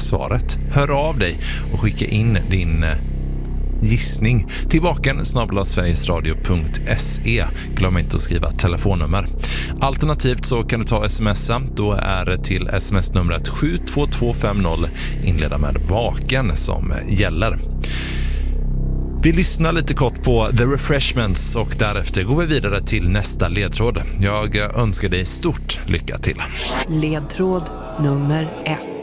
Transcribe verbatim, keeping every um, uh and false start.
svaret. Hör av dig och skicka in din gissning till vaken snabel-a sverigesradio punkt se. Glöm inte att skriva telefonnummer. Alternativt så kan du ta smsa. Då är det till sms-numret sju två två fem noll inleda med vaken som gäller. Vi lyssnar lite kort på The Refreshments och därefter går vi vidare till nästa ledtråd. Jag önskar dig stort lycka till. Ledtråd nummer ett.